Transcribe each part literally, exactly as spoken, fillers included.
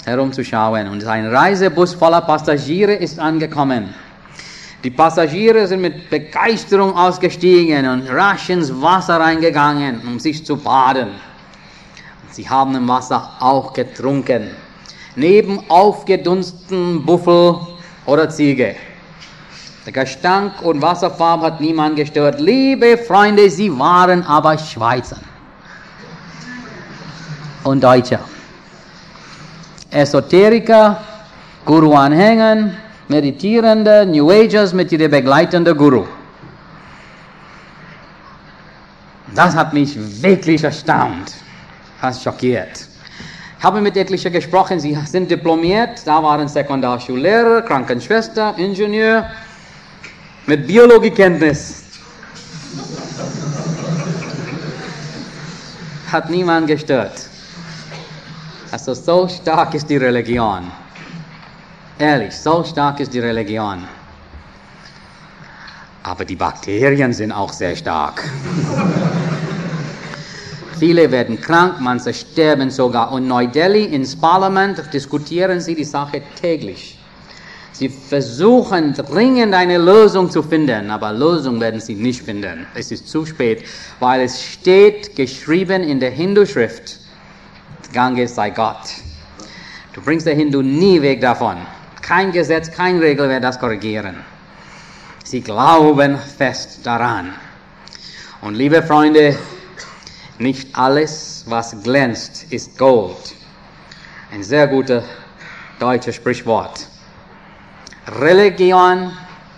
herumzuschauen. Und ein Reisebus voller Passagiere ist angekommen. Die Passagiere sind mit Begeisterung ausgestiegen und rasch ins Wasser reingegangen, um sich zu baden. Sie haben im Wasser auch getrunken, neben aufgedunsten Buffel oder Ziege. Der Gestank und Wasserfarbe hat niemand gestört. Liebe Freunde, sie waren aber Schweizer und Deutsche. Esoteriker, Guru-Anhänger, Meditierende, New Agers mit ihrem begleitenden Guru. Das hat mich wirklich erstaunt, fast schockiert. Ich habe mit etlichen gesprochen, sie sind diplomiert, da waren Sekundarschullehrer, Krankenschwester, Ingenieur, mit Biologiekenntnis. Hat niemand gestört. Also so stark ist die Religion. Ehrlich, so stark ist die Religion. Aber die Bakterien sind auch sehr stark. Viele werden krank, manche sterben sogar. Und Neu-Delhi ins Parlament diskutieren sie die Sache täglich. Sie versuchen dringend eine Lösung zu finden, aber Lösung werden sie nicht finden. Es ist zu spät, weil es steht geschrieben in der Hindu-Schrift, Ganges sei Gott. Du bringst der Hindu nie weg davon. Kein Gesetz, keine Regel wird das korrigieren. Sie glauben fest daran. Und liebe Freunde, nicht alles, was glänzt, ist Gold. Ein sehr gutes deutsches Sprichwort. Religion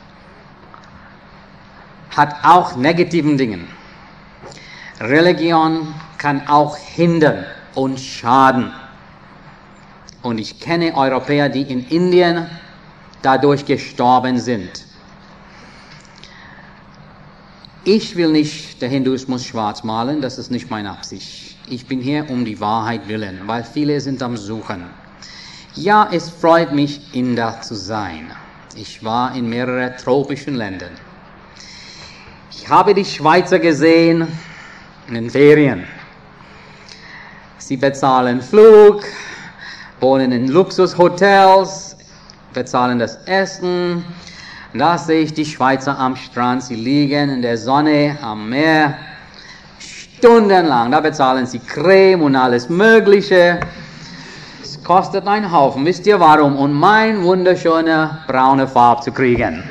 hat auch negativen Dingen. Religion kann auch hindern und schaden. Und ich kenne Europäer, die in Indien dadurch gestorben sind. Ich will nicht den Hinduismus schwarz malen, das ist nicht meine Absicht. Ich bin hier um die Wahrheit willen, weil viele sind am Suchen. Ja, es freut mich, Inder zu sein. Ich war in mehreren tropischen Ländern. Ich habe die Schweizer gesehen in den Ferien. Sie bezahlen Flug, wohnen in Luxushotels, bezahlen das Essen. Da sehe ich die Schweizer am Strand, sie liegen in der Sonne am Meer, stundenlang. Da bezahlen sie Creme und alles Mögliche. Es kostet einen Haufen, wisst ihr warum? Um meine wunderschöne braune Farbe zu kriegen.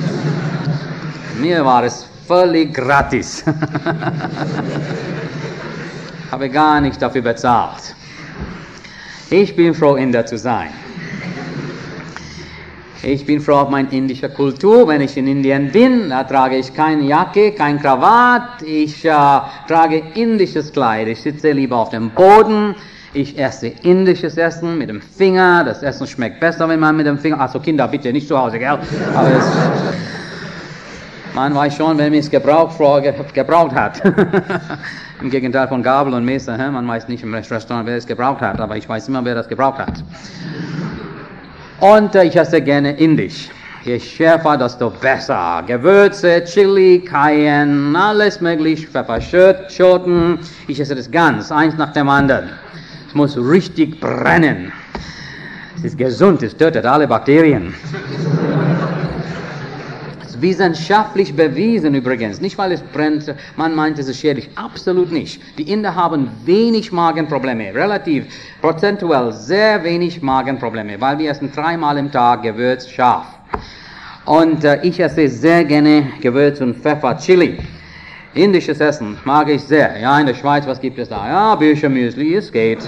Mir war es völlig gratis. Habe gar nicht dafür bezahlt. Ich bin froh, Inder zu sein. Ich bin froh auf meine indische Kultur. Wenn ich in Indien bin, da trage ich keine Jacke, kein Krawatt. Ich äh, trage indisches Kleid. Ich sitze lieber auf dem Boden. Ich esse indisches Essen mit dem Finger. Das Essen schmeckt besser, wenn man mit dem Finger... Also Kinder, bitte nicht zu Hause, gell? Aber das, man weiß schon, wenn man es gebraucht, gebraucht hat. Im Gegenteil von Gabel und Messer. He? Man weiß nicht im Restaurant, wer es gebraucht hat. Aber ich weiß immer, wer das gebraucht hat. Und äh, ich esse gerne indisch. Je schärfer, desto besser. Gewürze, Chili, Cayenne, alles möglich, Pfefferschoten. Ich esse das ganz, eins nach dem anderen. Es muss richtig brennen. Es ist gesund, es tötet alle Bakterien. Es ist wissenschaftlich bewiesen übrigens. Nicht, weil es brennt, man meint, es ist schädlich. Absolut nicht. Die Inder haben wenig Magenprobleme. Relativ, prozentuell sehr wenig Magenprobleme. Weil wir essen dreimal im Tag Gewürz, scharf. Und äh, ich esse sehr gerne Gewürz und Pfeffer, Chili. Indisches Essen mag ich sehr. Ja, in der Schweiz, was gibt es da? Ja, Birchermüsli, es geht.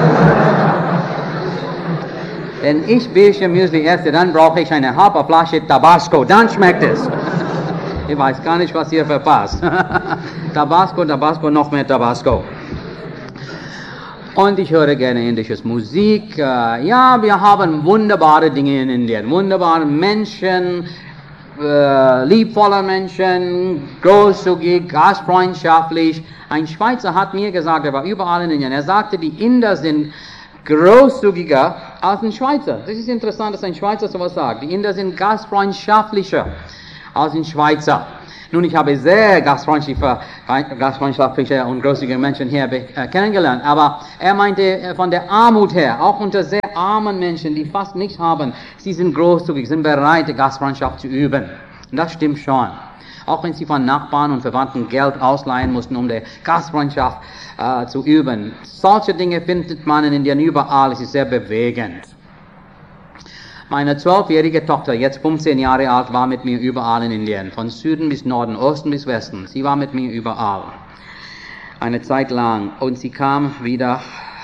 Wenn ich Birchermüsli esse, dann brauche ich eine halbe Flasche Tabasco, dann schmeckt es. Ich weiß gar nicht, was ihr verpasst. Tabasco, Tabasco, noch mehr Tabasco. Und ich höre gerne indische Musik. Ja, wir haben wunderbare Dinge in Indien. Wunderbare Menschen, äh, liebvolle Menschen, großzügig, gastfreundschaftlich. Ein Schweizer hat mir gesagt, er war überall in Indien, er sagte, die Inder sind großzügiger als ein Schweizer. Das ist interessant, dass ein Schweizer sowas sagt. Die Inder sind gastfreundschaftlicher als ein Schweizer. Nun, ich habe sehr gastfreundliche, gastfreundschaftliche und großzügige Menschen hier äh, kennengelernt, aber er meinte äh, von der Armut her, auch unter sehr armen Menschen, die fast nichts haben, sie sind großzügig, sind bereit, Gastfreundschaft zu üben. Und das stimmt schon. Auch wenn sie von Nachbarn und Verwandten Geld ausleihen mussten, um die Gastfreundschaft äh, zu üben. Solche Dinge findet man in Indien überall, es ist sehr bewegend. Meine zwölfjährige Tochter, jetzt fünfzehn Jahre alt, war mit mir überall in Indien, von Süden bis Norden, Osten bis Westen. Sie war mit mir überall, eine Zeit lang. Und sie kam wieder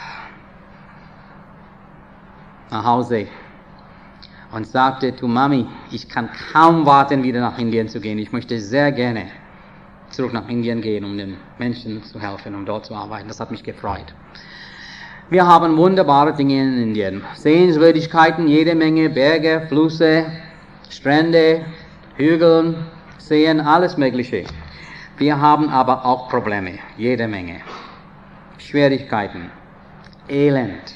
nach Hause und sagte zu Mami, ich kann kaum warten, wieder nach Indien zu gehen. Ich möchte sehr gerne zurück nach Indien gehen, um den Menschen zu helfen, um dort zu arbeiten. Das hat mich gefreut. Wir haben wunderbare Dinge in Indien. Sehenswürdigkeiten, jede Menge, Berge, Flüsse, Strände, Hügel, Seen, alles Mögliche. Wir haben aber auch Probleme, jede Menge. Schwierigkeiten, Elend.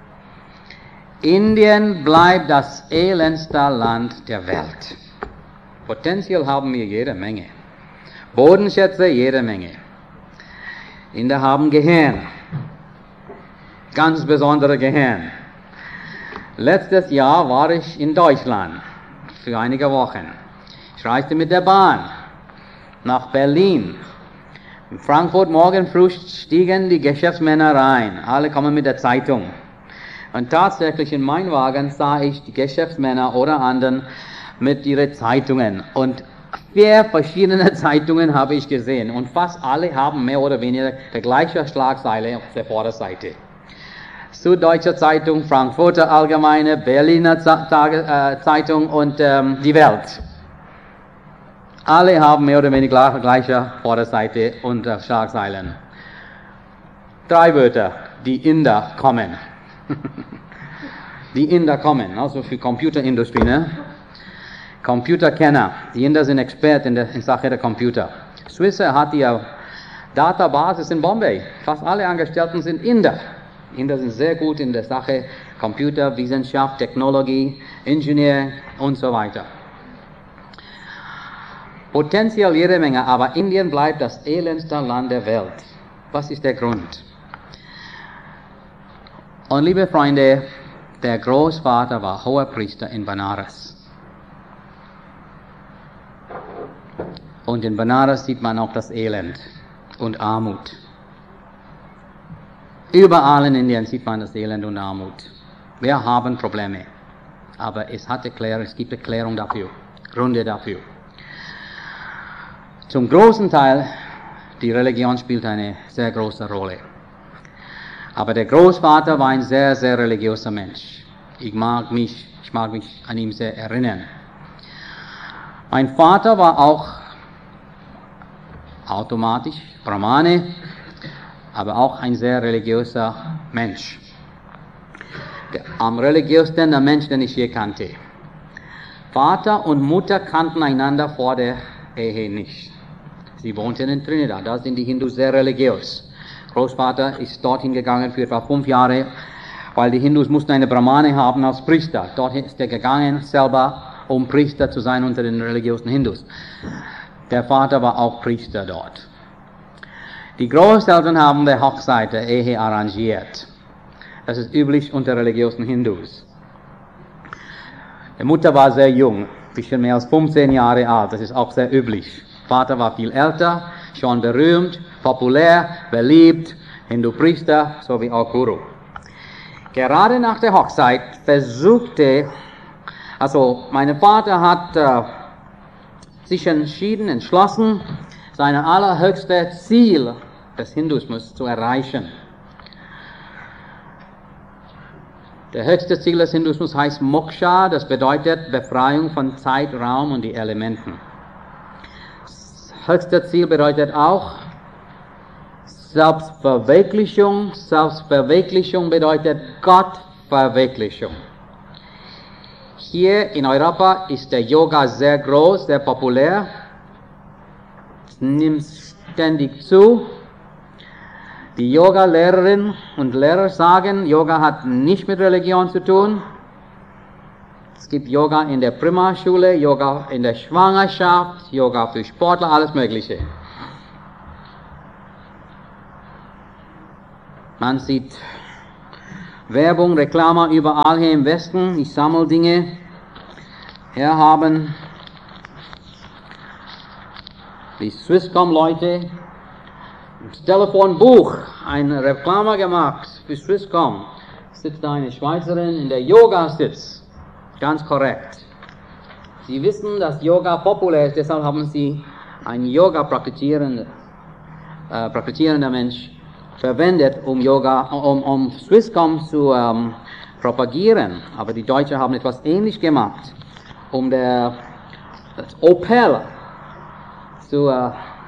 Indien bleibt das elendste Land der Welt. Potenzial haben wir jede Menge. Bodenschätze jede Menge. Inder haben Gehirn. Ganz besondere Gehirn. Letztes Jahr war ich in Deutschland für einige Wochen. Ich reiste mit der Bahn nach Berlin. In Frankfurt morgen früh stiegen die Geschäftsmänner rein. Alle kommen mit der Zeitung. Und tatsächlich in meinem Wagen sah ich die Geschäftsmänner oder anderen mit ihren Zeitungen. Und vier verschiedene Zeitungen habe ich gesehen. Und fast alle haben mehr oder weniger die gleiche Schlagzeile auf der Vorderseite. Süddeutsche Zeitung, Frankfurter Allgemeine, Berliner Zeitung und ähm, die Welt. Alle haben mehr oder weniger gleiche Vorderseite und äh, Schlagzeilen. Drei Wörter, die Inder kommen. Die Inder kommen, also für Computerindustrie, ne? Computerkenner. Die Inder sind Experten in, der, in Sache der Computer. Swissair hat die Databasis in Bombay. Fast alle Angestellten sind Inder. Inder sind sehr gut in der Sache Computer, Wissenschaft, Technologie, Ingenieur und so weiter. Potenzial jede Menge, aber Indien bleibt das elendste Land der Welt. Was ist der Grund? Und liebe Freunde, der Großvater war Hohepriester in Banaras. Und in Banaras sieht man auch das Elend und Armut. Überall in Indien sieht man das Elend und Armut. Wir haben Probleme, aber es, hat Erklärung, es gibt Erklärung dafür, Gründe dafür. Zum großen Teil, die Religion spielt eine sehr große Rolle. Aber der Großvater war ein sehr, sehr religiöser Mensch. Ich mag mich, ich mag mich an ihn sehr erinnern. Mein Vater war auch automatisch Brahmane, aber auch ein sehr religiöser Mensch. Der am religiössten der Mensch, den ich je kannte. Vater und Mutter kannten einander vor der Ehe nicht. Sie wohnten in Trinidad, da sind die Hindus sehr religiös. Großvater ist dorthin gegangen für etwa fünf Jahre, weil die Hindus mussten eine Brahmane haben als Priester. Dort ist er gegangen, selber, um Priester zu sein unter den religiösen Hindus. Der Vater war auch Priester dort. Die Großeltern haben die Hochzeit der Ehe arrangiert. Das ist üblich unter religiösen Hindus. Die Mutter war sehr jung, ein bisschen mehr als fünfzehn Jahre alt, das ist auch sehr üblich. Vater war viel älter, schon berühmt, populär, beliebt, Hindu-Priester sowie auch Guru. Gerade nach der Hochzeit versuchte, also mein Vater hat äh, sich entschieden, entschlossen, sein allerhöchstes Ziel des Hinduismus zu erreichen. Der höchste Ziel des Hinduismus heißt Moksha, das bedeutet Befreiung von Zeit, Raum und die Elementen. Das höchste Ziel bedeutet auch Selbstverwirklichung. Selbstverwirklichung bedeutet Gottverwirklichung. Hier in Europa ist der Yoga sehr groß, sehr populär. Es nimmt ständig zu. Die Yoga-Lehrerinnen und Lehrer sagen, Yoga hat nicht mit Religion zu tun. Es gibt Yoga in der Primarschule, Yoga in der Schwangerschaft, Yoga für Sportler, alles Mögliche. Man sieht Werbung, Reklame überall hier im Westen. Ich sammle Dinge. Hier haben die Swisscom-Leute das Telefonbuch eine Reklame gemacht für Swisscom. Sitzt da eine Schweizerin in der Yoga sitzt. Ganz korrekt. Sie wissen, dass Yoga populär ist, deshalb haben sie einen Yoga praktizierender, äh, praktizierender Mensch verwendet, um Yoga, um, um Swisscom zu ähm, propagieren. Aber die Deutschen haben etwas ähnlich gemacht, um der, das Opel zu äh,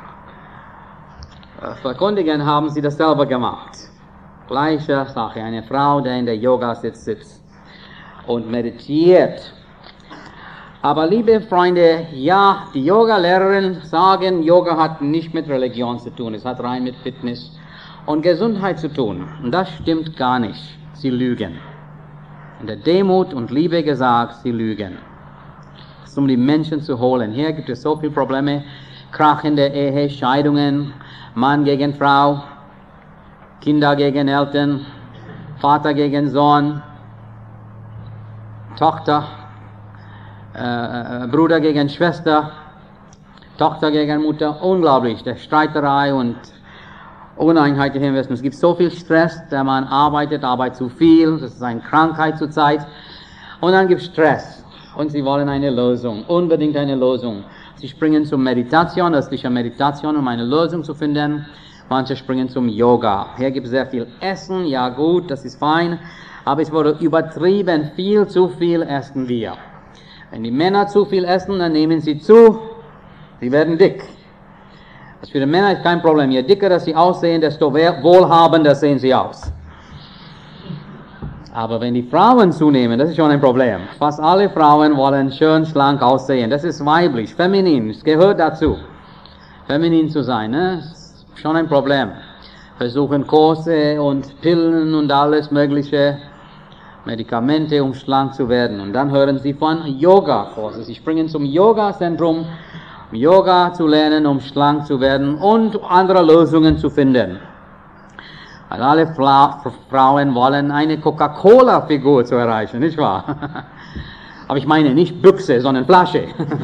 verkündigen, haben sie das selber gemacht. Gleiche Sache, eine Frau, die in der Yoga sitzt, sitzt und meditiert. Aber liebe Freunde, ja, die Yoga-Lehrerinnen sagen, Yoga hat nicht mit Religion zu tun, es hat rein mit Fitness und Gesundheit zu tun. Und das stimmt gar nicht. Sie lügen. In der Demut und Liebe gesagt, sie lügen. Es ist um die Menschen zu holen. Hier gibt es so viele Probleme, Krach in der Ehe, Scheidungen, Mann gegen Frau, Kinder gegen Eltern, Vater gegen Sohn, Tochter, äh, Bruder gegen Schwester, Tochter gegen Mutter. Unglaublich, der Streiterei und Uneinheit hier im Westen. Es gibt so viel Stress, der Mann arbeitet, arbeitet zu viel, das ist eine Krankheit zurzeit. Und dann gibt es Stress und sie wollen eine Lösung, unbedingt eine Lösung. Sie springen zur Meditation, östliche Meditation, um eine Lösung zu finden. Manche springen zum Yoga. Hier gibt es sehr viel Essen, ja gut, das ist fein, aber es wurde übertrieben, viel zu viel essen wir. Wenn die Männer zu viel essen, dann nehmen sie zu, sie werden dick. Das für die Männer ist kein Problem. Je dicker dass sie aussehen, desto wohlhabender sehen sie aus. Aber wenn die Frauen zunehmen, das ist schon ein Problem. Fast alle Frauen wollen schön schlank aussehen. Das ist weiblich, feminin, es gehört dazu. Feminin zu sein, ne? Das ist schon ein Problem. Versuchen Kurse und Pillen und alles mögliche, Medikamente, um schlank zu werden. Und dann hören sie von Yoga-Kursen. Sie springen zum Yoga-Zentrum, um Yoga zu lernen, um schlank zu werden und andere Lösungen zu finden. Weil alle Fla- Frauen wollen eine Coca-Cola-Figur zu erreichen, nicht wahr? Aber ich meine nicht Büchse, sondern Flasche.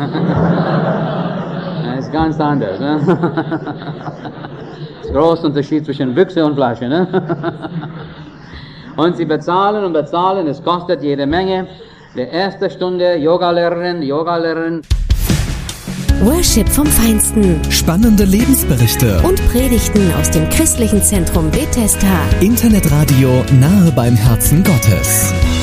Das ist ganz anders. Ne? Das ist ein großer Unterschied zwischen Büchse und Flasche. Ne? Und sie bezahlen und bezahlen, es kostet jede Menge. Die erste Stunde Yogalehrerin, Yogalehrerin. Worship vom Feinsten. Spannende Lebensberichte. Und Predigten aus dem christlichen Zentrum Bethesda. Internetradio nahe beim Herzen Gottes.